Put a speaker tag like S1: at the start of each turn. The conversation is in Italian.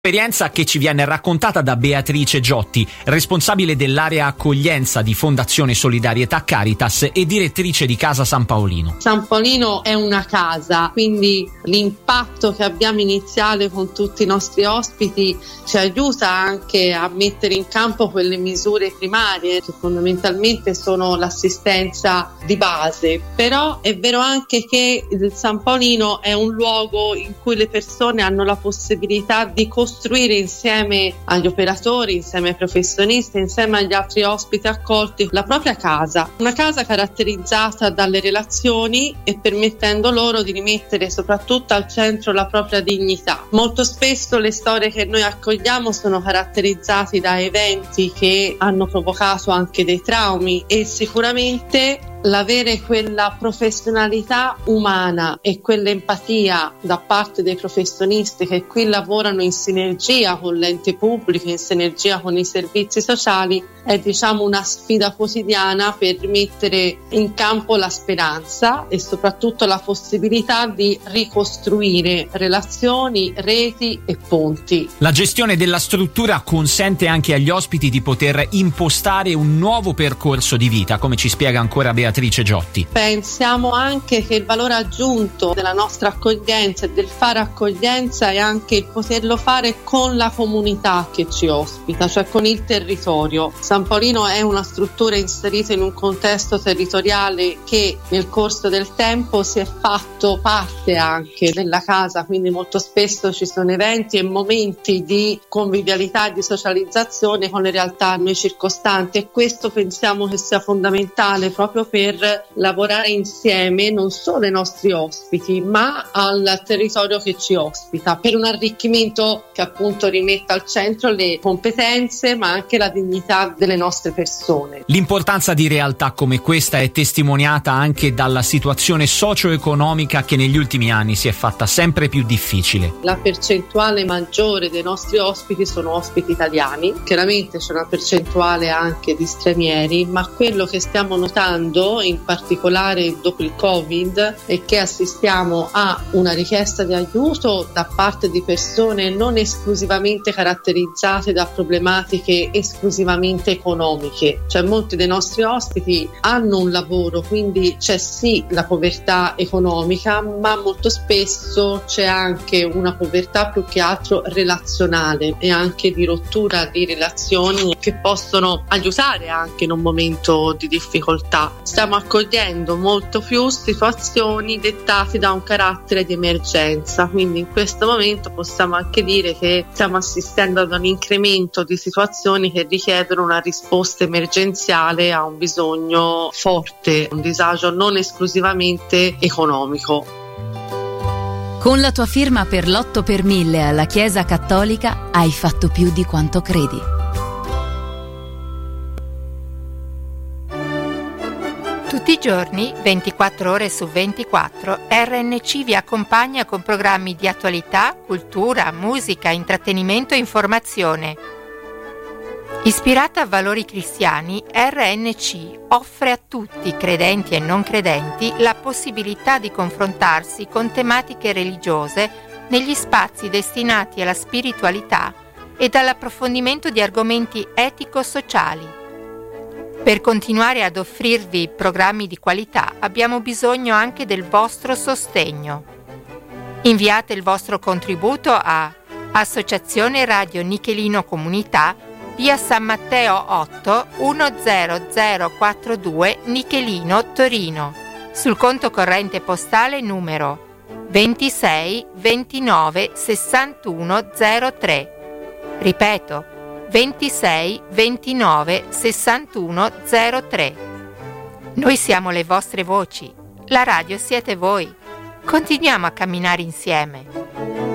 S1: Esperienza che ci viene raccontata da Beatrice Giotti, responsabile dell'area accoglienza di Fondazione Solidarietà Caritas e direttrice di Casa San Paolino.
S2: San Paolino è una casa, quindi l'impatto che abbiamo iniziale con tutti i nostri ospiti ci aiuta anche a mettere in campo quelle misure primarie che fondamentalmente sono l'assistenza di base. Però è vero anche che il San Paolino è un luogo in cui le persone hanno la possibilità di costruire insieme agli operatori, insieme ai professionisti, insieme agli altri ospiti accolti la propria casa, una casa caratterizzata dalle relazioni e permettendo loro di rimettere soprattutto al centro la propria dignità. Molto spesso le storie che noi accogliamo sono caratterizzate da eventi che hanno provocato anche dei traumi e sicuramente l'avere quella professionalità umana e quell'empatia da parte dei professionisti che qui lavorano in sinergia con l'ente pubblico, in sinergia con i servizi sociali, è una sfida quotidiana per mettere in campo la speranza e soprattutto la possibilità di ricostruire relazioni, reti e ponti.
S1: La gestione della struttura consente anche agli ospiti di poter impostare un nuovo percorso di vita, come ci spiega ancora Beatrice Giotti.
S2: Pensiamo anche che il valore aggiunto della nostra accoglienza e del fare accoglienza è anche il poterlo fare con la comunità che ci ospita, cioè con il territorio. San Paolino è una struttura inserita in un contesto territoriale che nel corso del tempo si è fatto parte anche della casa, quindi molto spesso ci sono eventi e momenti di convivialità e di socializzazione con le realtà a noi circostanti e questo pensiamo che sia fondamentale proprio per lavorare insieme non solo ai nostri ospiti ma al territorio che ci ospita per un arricchimento che appunto rimetta al centro le competenze ma anche la dignità delle nostre persone.
S1: L'importanza di realtà come questa è testimoniata anche dalla situazione socio-economica che negli ultimi anni si è fatta sempre più difficile.
S2: La percentuale maggiore dei nostri ospiti sono ospiti italiani, chiaramente c'è una percentuale anche di stranieri, ma quello che stiamo notando in particolare dopo il Covid è che assistiamo a una richiesta di aiuto da parte di persone non esclusivamente caratterizzate da problematiche esclusivamente economiche, cioè molti dei nostri ospiti hanno un lavoro, quindi c'è sì la povertà economica, ma molto spesso c'è anche una povertà più che altro relazionale e anche di rottura di relazioni che possono aiutare anche in un momento di difficoltà. Stiamo accogliendo molto più situazioni dettate da un carattere di emergenza, quindi in questo momento possiamo anche dire che stiamo assistendo ad un incremento di situazioni che richiedono una risposta emergenziale a un bisogno forte, un disagio non esclusivamente economico.
S3: Con la tua firma per l'8 per 1000 alla Chiesa Cattolica hai fatto più di quanto credi.
S4: Tutti i giorni, 24 ore su 24, RNC vi accompagna con programmi di attualità, cultura, musica, intrattenimento e informazione. Ispirata a valori cristiani, RNC offre a tutti, credenti e non credenti, la possibilità di confrontarsi con tematiche religiose negli spazi destinati alla spiritualità e all'approfondimento di argomenti etico-sociali. Per continuare ad offrirvi programmi di qualità abbiamo bisogno anche del vostro sostegno. Inviate il vostro contributo a Associazione Radio Nichelino Comunità, via San Matteo 8 10042 Nichelino, Torino, sul conto corrente postale numero 26 29 61 03. Ripeto, 26 29 61 03. Noi siamo le vostre voci, la radio siete voi. Continuiamo a camminare insieme.